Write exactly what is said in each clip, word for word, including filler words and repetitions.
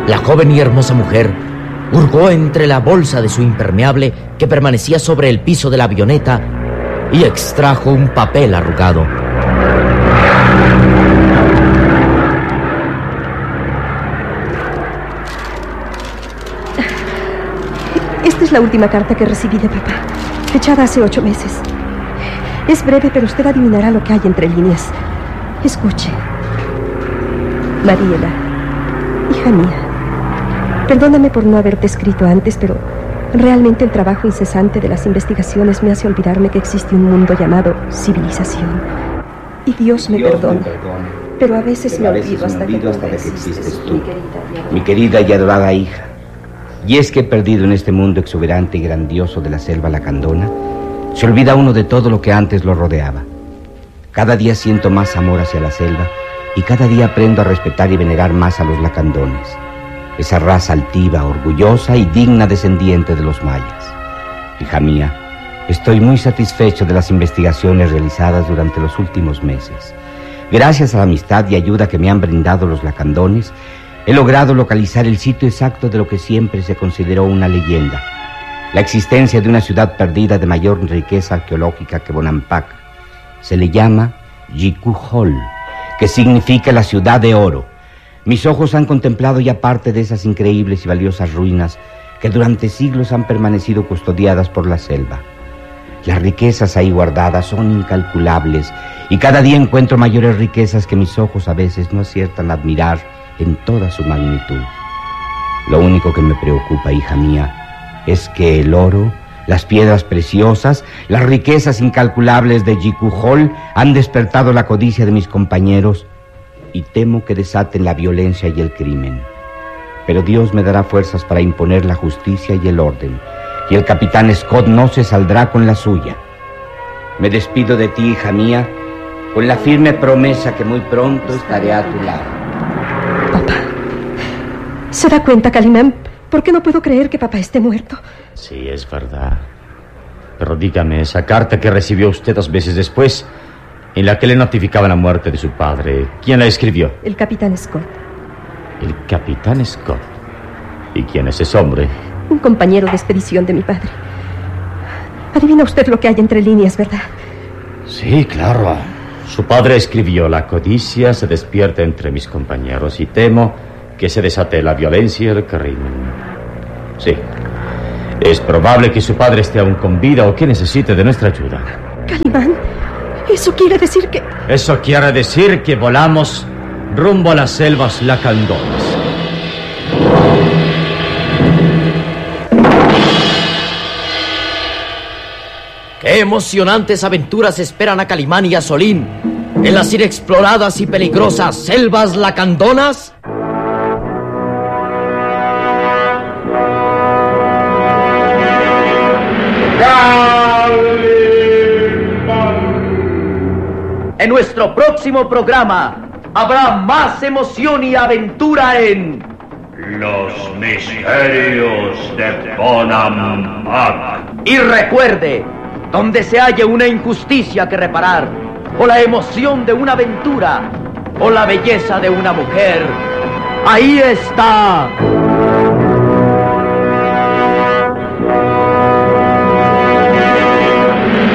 La joven y hermosa mujer hurgó entre la bolsa de su impermeable que permanecía sobre el piso de la avioneta y extrajo un papel arrugado. Esta es la última carta que recibí de papá, fechada hace ocho meses. Es breve, pero usted adivinará lo que hay entre líneas. Escuche. Mariela, hija mía, perdóname por no haberte escrito antes, pero realmente el trabajo incesante de las investigaciones me hace olvidarme que existe un mundo llamado civilización. Y Dios me Dios perdona, me perdona, pero a veces pero me a veces olvido hasta, me olvido que, hasta tú de que existes, existes tú, mi querida, mi querida y adorada hija. Y es que he perdido en este mundo exuberante y grandioso de la selva lacandona, se olvida uno de todo lo que antes lo rodeaba. Cada día siento más amor hacia la selva y cada día aprendo a respetar y venerar más a los lacandones, esa raza altiva, orgullosa y digna descendiente de los mayas. Hija mía, estoy muy satisfecho de las investigaciones realizadas durante los últimos meses. Gracias a la amistad y ayuda que me han brindado los lacandones, he logrado localizar el sitio exacto de lo que siempre se consideró una leyenda: la existencia de una ciudad perdida de mayor riqueza arqueológica que Bonampak. Se le llama Jikuhol, que significa la ciudad de oro. Mis ojos han contemplado ya parte de esas increíbles y valiosas ruinas que durante siglos han permanecido custodiadas por la selva. Las riquezas ahí guardadas son incalculables y cada día encuentro mayores riquezas que mis ojos a veces no aciertan a admirar en toda su magnitud. Lo único que me preocupa, hija mía, es que el oro, las piedras preciosas, las riquezas incalculables de Jikuhol han despertado la codicia de mis compañeros y temo que desaten la violencia y el crimen. Pero Dios me dará fuerzas para imponer la justicia y el orden, y el capitán Scott no se saldrá con la suya. Me despido de ti, hija mía, con la firme promesa que muy pronto estaré a tu lado. Papá, ¿se da cuenta, Calimán? ¿Por qué no puedo creer que papá esté muerto? Sí, es verdad. Pero dígame, esa carta que recibió usted dos meses después, en la que le notificaba la muerte de su padre, ¿quién la escribió? El capitán Scott. El capitán Scott. ¿Y quién es ese hombre? Un compañero de expedición de mi padre. Adivina usted lo que hay entre líneas, ¿verdad? Sí, claro. Su padre escribió: la codicia se despierta entre mis compañeros y temo que se desate la violencia y el crimen. Sí. Es probable que su padre esté aún con vida o que necesite de nuestra ayuda. Calimán, eso quiere decir que... Eso quiere decir que volamos rumbo a las selvas lacandonas. ¡Qué emocionantes aventuras esperan a Calimán y a Solín en las inexploradas y peligrosas selvas lacandonas! En nuestro próximo programa habrá más emoción y aventura en Los misterios de Bonampak. Y recuerde, donde se halle una injusticia que reparar, o la emoción de una aventura, o la belleza de una mujer, ahí está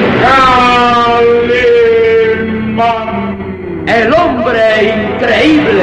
el hombre increíble.